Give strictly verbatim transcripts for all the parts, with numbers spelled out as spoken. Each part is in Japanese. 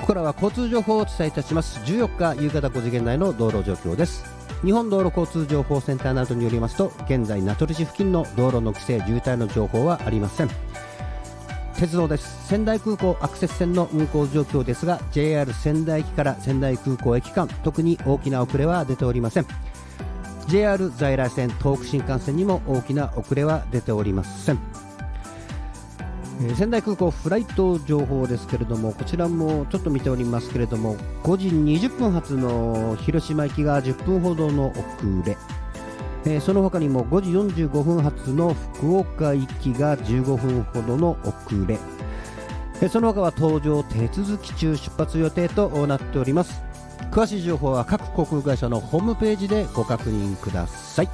ここからは交通情報をお伝えいたします。じゅうよっか夕方ごじ現在の道路状況です。日本道路交通情報センターなどによりますと、現在名取市付近の道路の規制渋滞の情報はありません。鉄道です。仙台空港アクセス線の運行状況ですが、 ジェイアール 仙台駅から仙台空港駅間、特に大きな遅れは出ておりません。 ジェイアール 在来線、東北新幹線にも大きな遅れは出ておりません。えー仙台空港フライト情報ですけれども、こちらもちょっと見ておりますけれども、ごじにじゅっぷん発の広島行きがじゅっぷんほどの遅れ、えーその他にもごじよんじゅうごふん発の福岡行きがじゅうごふんほどの遅れ、えーその他は搭乗手続き中、出発予定となっております。詳しい情報は各航空会社のホームページでご確認ください。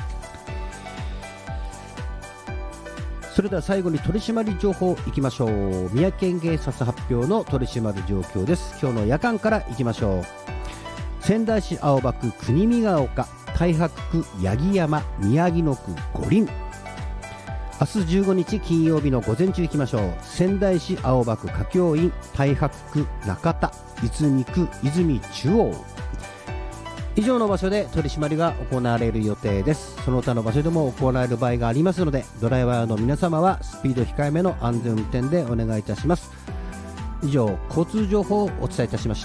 それでは最後に取締り情報いきましょう。三重県警察発表の取締り状況です。今日の夜間からいきましょう。仙台市青葉区国見ヶ丘、太白区八木山、宮城野区五輪。明日じゅうごにち金曜日の午前中いきましょう。仙台市青葉区華僑院、太白区中田、泉区泉中央。以上の場所で取り締まりが行われる予定です。その他の場所でも行われる場合がありますので、ドライバーの皆様はスピード控えめの安全運転でお願いいたします。以上、交通情報をお伝えいたしました。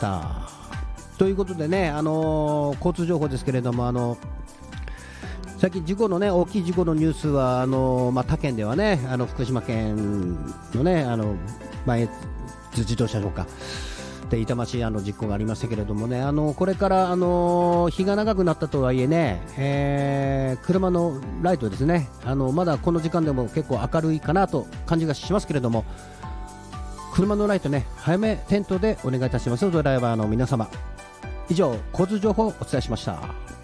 ということでね、あのー、交通情報ですけれども、あの最近事故のね、大きい事故のニュースはあのーまあ、他県ではね、あの福島県のね、あの前津自動車とかで痛ましいあの事故がありましたけれどもね、あのこれからあの日が長くなったとはいえね、えー、車のライトですね、あのまだこの時間でも結構明るいかなと感じがしますけれども、車のライトね、早め点灯でお願いいたします。ドライバーの皆様、以上交通情報をお伝えしました。